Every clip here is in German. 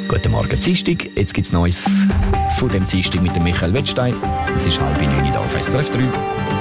Guten Morgen, Dienstag. Jetzt gibt es Neues von dem Dienstag mit dem Michael Wettstein. Es ist 8:30 hier auf SRF 3.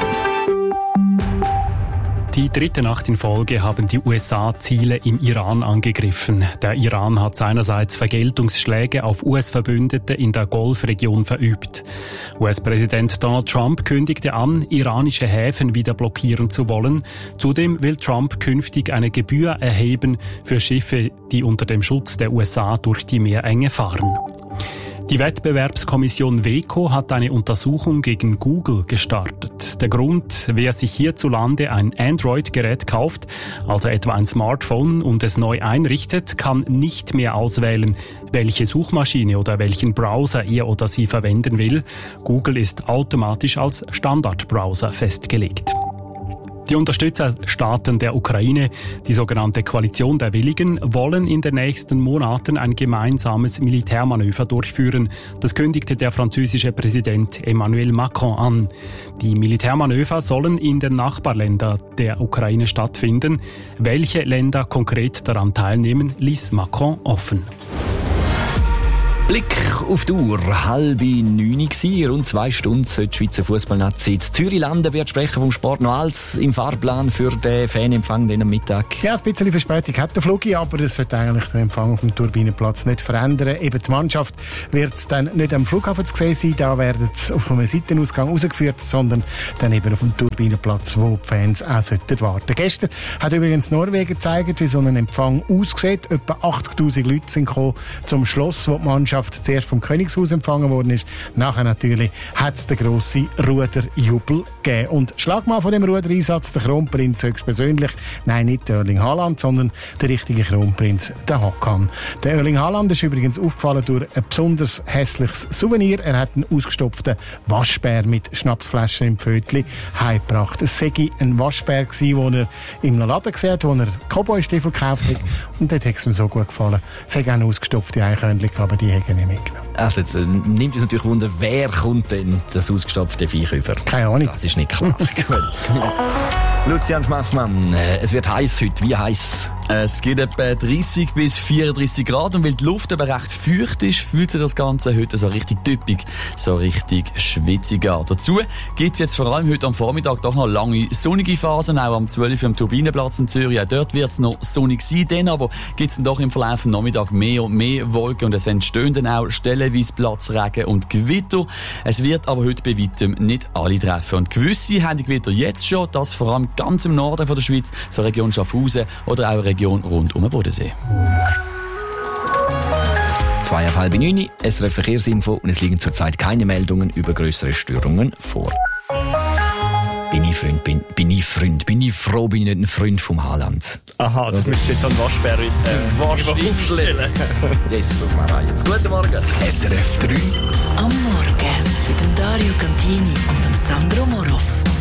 Die dritte Nacht in Folge haben die USA Ziele im Iran angegriffen. Der Iran hat seinerseits Vergeltungsschläge auf US-Verbündete in der Golfregion verübt. US-Präsident Donald Trump kündigte an, iranische Häfen wieder blockieren zu wollen. Zudem will Trump künftig eine Gebühr erheben für Schiffe, die unter dem Schutz der USA durch die Meerenge fahren. Die Wettbewerbskommission WECO hat eine Untersuchung gegen Google gestartet. Der Grund, wer sich hierzulande ein Android-Gerät kauft, also etwa ein Smartphone, und es neu einrichtet, kann nicht mehr auswählen, welche Suchmaschine oder welchen Browser er oder sie verwenden will. Google ist automatisch als Standardbrowser festgelegt. Die Unterstützerstaaten der Ukraine, die sogenannte Koalition der Willigen, wollen in den nächsten Monaten ein gemeinsames Militärmanöver durchführen. Das kündigte der französische Präsident Emmanuel Macron an. Die Militärmanöver sollen in den Nachbarländern der Ukraine stattfinden. Welche Länder konkret daran teilnehmen, ließ Macron offen. Blick auf die Uhr, 8:30 rund 2 Stunden sollte die Schweizer Fußballnazi in Zürich landen. Wird sprechen vom Sport noch alles im Fahrplan für den Fanempfang am Mittag? Ja, ein bisschen Verspätung hat der Flugi, aber das sollte eigentlich den Empfang auf dem Turbinenplatz nicht verändern. Eben die Mannschaft wird dann nicht am Flughafen zu sehen sein, da werden sie auf einem Seitenausgang rausgeführt, sondern dann eben auf dem Turbinenplatz, wo die Fans auch warten sollten. Gestern hat übrigens Norwegen gezeigt, wie so ein Empfang aussieht. Etwa 80'000 Leute sind gekommen zum Schloss, wo die Mannschaft zuerst vom Königshaus empfangen worden ist. Nachher natürlich hat es den grossen Ruderjubel gegeben. Und Schlagmann von dem Rudereinsatz, der Kronprinz höchstpersönlich, nein, nicht der Erling Haaland, sondern der richtige Kronprinz, der Hakan. Der Erling Haaland ist übrigens aufgefallen durch ein besonders hässliches Souvenir. Er hat einen ausgestopften Waschbär mit Schnapsflaschen im Pfötchen heimgebracht. Es sei ein Waschbär gewesen, den er im Laden gesehen hat, wo er Cowboy-Stiefel gekauft hat. Und dort hat es mir so gut gefallen. Es hat auch eine ausgestopfte Eichhörnchen, aber die haben nicht mitgenommen. Also jetzt nimmt uns natürlich Wunder, wer kommt denn das ausgestopfte Viech über? Keine Ahnung. Das ist nicht klar. Lucian Schmassmann, es wird heiß heute. Wie heiß? Es gibt etwa 30 bis 34 Grad und weil die Luft aber recht feucht ist, fühlt sich das Ganze heute so richtig typisch, so richtig schwitzig an. Dazu gibt es jetzt vor allem heute am Vormittag doch noch lange sonnige Phasen, auch am 12 Uhr am Turbinenplatz in Zürich. Auch dort wird es noch sonnig sein, dann aber gibt es doch im Verlauf des Nachmittags mehr und mehr Wolken und es entstehen dann auch stellenweise Platzregen und Gewitter. Es wird aber heute bei weitem nicht alle treffen. Und gewisse haben die Gewitter jetzt schon, das vor allem ganz im Norden von der Schweiz, so Region Schaffhausen oder auch Region rund um den Bodensee. 8:30, SRF Verkehrsinfo, und es liegen zurzeit keine Meldungen über größere Störungen vor. Bin ich froh, bin ich nicht ein Freund vom Haaland. Aha, das müsstest du jetzt an Waschbär aufstellen. Jesus Maria. Guten Morgen. SRF 3. Am Morgen mit dem Dario Cantini und dem Sandro Moroff.